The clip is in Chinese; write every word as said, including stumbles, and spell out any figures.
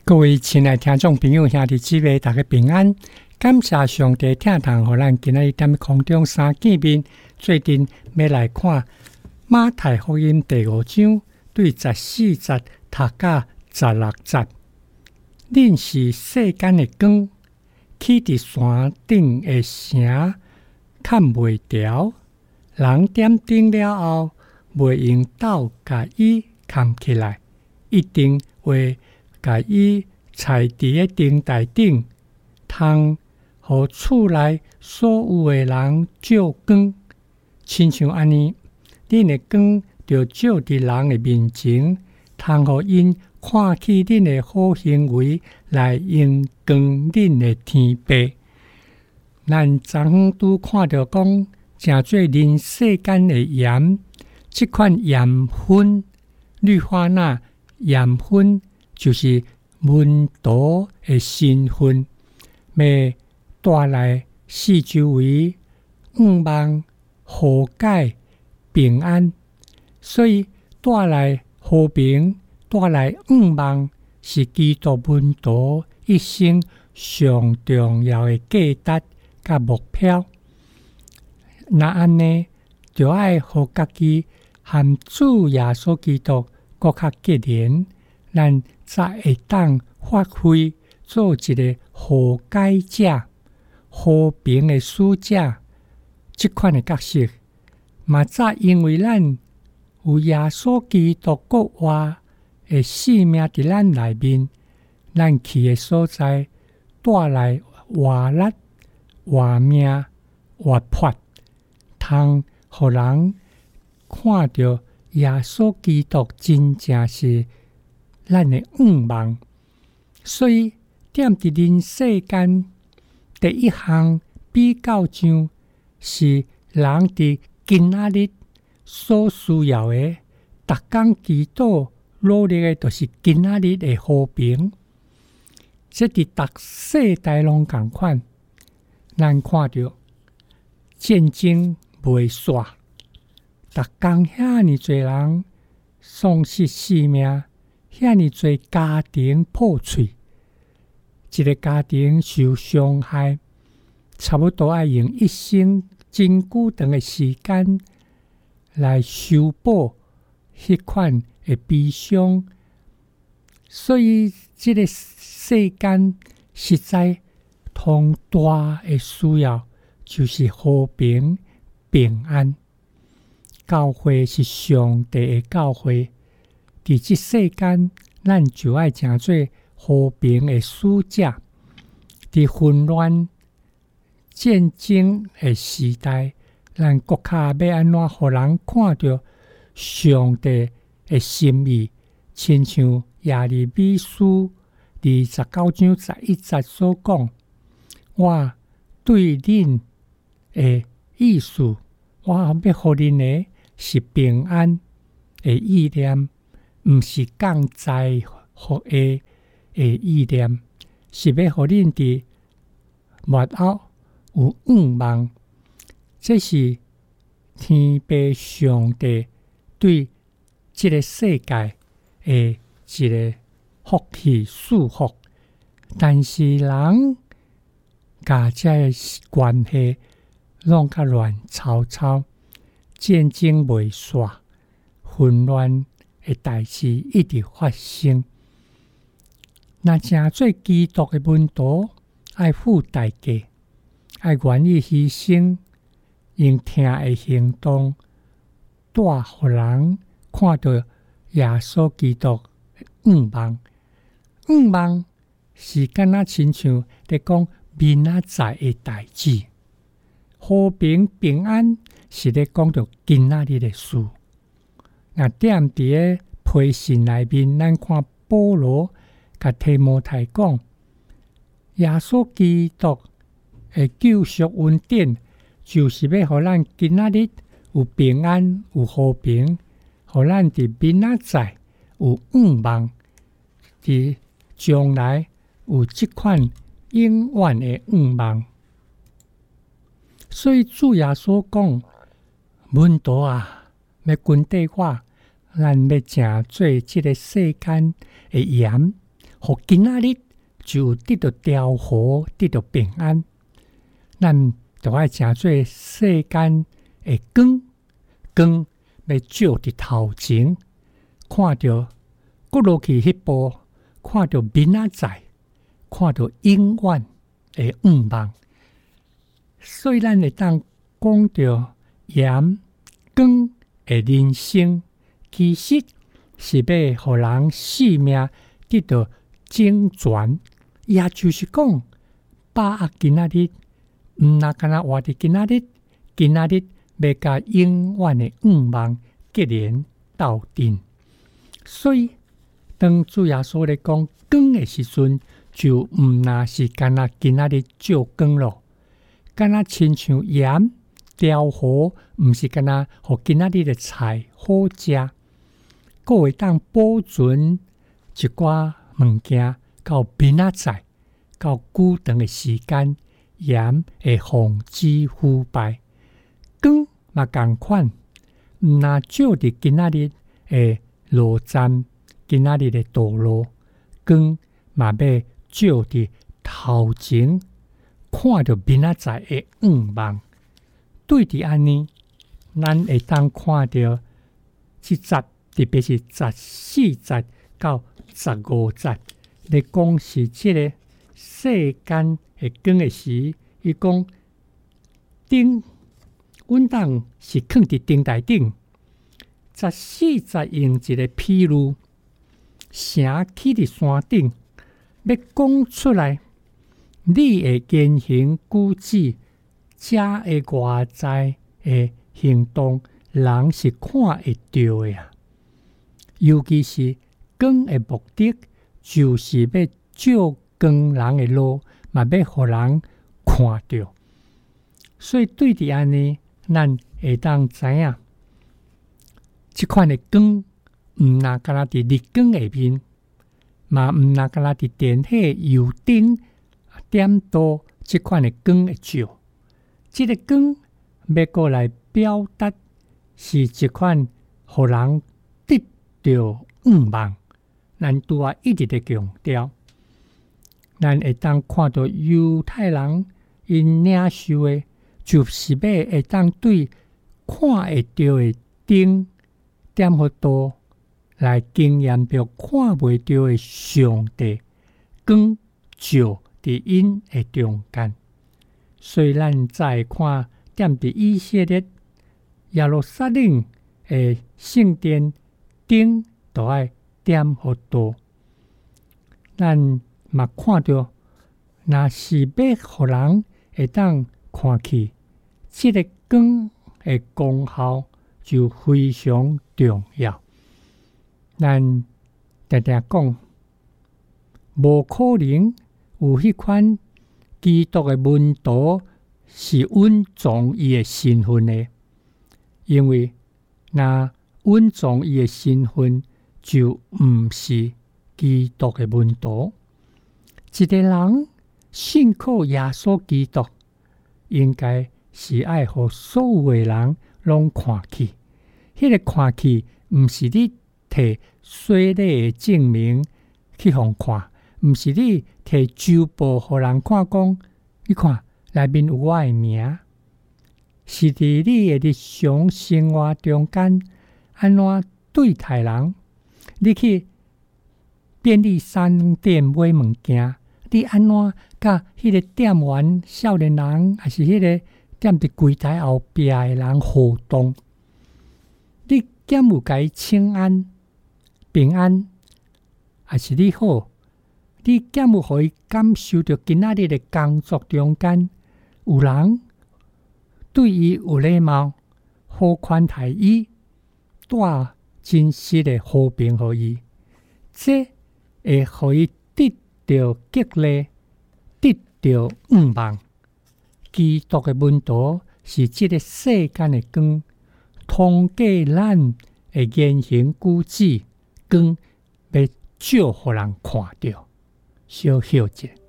各位亲爱听众朋友、兄弟姊妹，大家平安！感谢上帝听堂，互咱今日踮空中三见面。最近要来看马太福音第五章，对十四节读到十六节。恁是世间的光，起伫山顶的城看袂牢，人点灯了后，袂用斗甲伊藏起来，一定会甲伊栽伫个灯台顶，通互厝内所有的人照光。亲像安尼，恁的光就照伫人的面前，通互因看起恁的好行为来荣光恁的天父。咱昨昏拄看到讲，诚做人世间的盐，即款盐分、氯化钠盐分。就是温度的身份，要带来四周围五万和解平安，所以带来和平，带来五万是基督温度一生上重要的价值甲目标。那安尼就爱互家己和主耶稣基督更较结连，咱才会当发挥做一个和解者、和平的使者这款的角色。嘛早因为咱有耶稣基督国话的生命伫咱内面，咱去的所在带来活力、活命、活泼，通互人看到耶稣基督真正是咱的愿望。所以踮伫人世间，第一项比较上是人伫今仔日所需要的，逐工祈祷努力的，就是今仔日的和平。这伫逐世代拢共款，咱看到战争袂煞，逐工遐尼侪人丧失性命。遐尼侪家庭破碎，一个家庭受伤害，差不多要用一生真久长的时间来修补迄款的悲伤。所以，这个世间实在通大的需要，就是和平、平安。教会是上帝的教会。伫即世间，咱就爱诚做和平的使者。伫混乱、战争的时代，咱国家要安怎互人看到上帝的心意？亲像耶利米书二十九章十一节所讲：“我对恁的意思，我要互恁的是平安的意念。”毋是降灾祸的的意念，是要互恁伫末后有愿望。这是天父上帝对这个世界的一个福气祝福。但是人甲这关系拢较乱糟糟，战争袂煞，混乱的代志一直发生。那诚做基督的门徒，爱付代价，爱愿意牺牲，用听的行动，带互人看到耶稣基督的愿望。愿望是敢若亲像在讲明仔载的代志，和平平安是在讲到今仔日的事。那踮伫个批信内面，咱看保罗甲提摩太讲，耶稣基督的救赎恩典，就是要互咱今仔日有平安、有和平，互咱伫明仔载有愿望，伫将来有即款永远的愿望。所以主耶稣讲，门徒啊！要跟缀我，咱要诚做即个世间的盐， 互今仔日就得到调和，得到平安。咱就爱诚做世间的光，光要照伫头前，看到过落去迄步，看到明仔载，看到永远的愿望。所以咱会当讲到盐光的人生，其实是要互人生命得到整全，也就是讲，把握今仔日，毋那干那活伫今仔日，今仔日要甲永远的愿望结连斗阵。所以，当主耶稣咧讲光的时阵，就毋那是干那今仔日照光咯，干那亲像盐调和，毋是干那互今仔日的菜好食，佫会当保存一寡物件到明仔载，到久长的时间，盐会防止腐败。光嘛共款，毋那照伫今仔日的路站，今仔日的道路，光嘛要照伫头前，看到明仔载的愿望。对伫安尼，咱会当看到即节，特别是十四节到十五节，咧讲是即个世间会光的时，伊讲灯，阮当是放伫灯台顶。十四节用一个譬喻，城起伫山顶，要讲出来，你会言行举止，遮的外在的行动，人是看会到的啊。尤其是光的目的，就是要照光人的路，嘛要互人看到。所以对伫安尼，咱会当知影，即款的光，毋那干那伫日光下面，嘛毋那干那伫电器油灯点多，即款的光会照。即、这个光要过来表达，是一款互人得到愿望。咱拄啊一直伫强调，咱会当看到犹太人因领受的，就是要会当对看会到的灯点互多来经验着看袂到的上帝光照伫因的中间。所以咱再看踮伫以色列耶路撒冷的圣殿顶，都爱点互多。咱嘛看到，若是要互人会当看去，即、这个光的功效就非常重要。咱常常讲，无可能有迄款基督的门徒是稳重伊的身份的，因为若稳重伊的身份，就毋是基督的门徒。一个人信靠耶稣基督，应该是爱互所有的人拢看去。迄、那个看去，毋是你摕水礼的证明去互看，毋是你摕周报互人看讲，你看内面有我的名，是伫你的日常生活中间安怎对待人。你去便利商店买物件，你安怎甲迄个店员少年人，还是迄个踮伫柜台后壁的人互动？你敢有甲伊请安、平安，还是你好？你敢有互伊感受到今仔日的工作中间有人对伊有礼貌、好款待伊，带真实的和平互伊？这会互伊得到激励，得到愿望。基督的门徒是这个世间的光，通过咱的言行举止，光要照互人看到。小休息。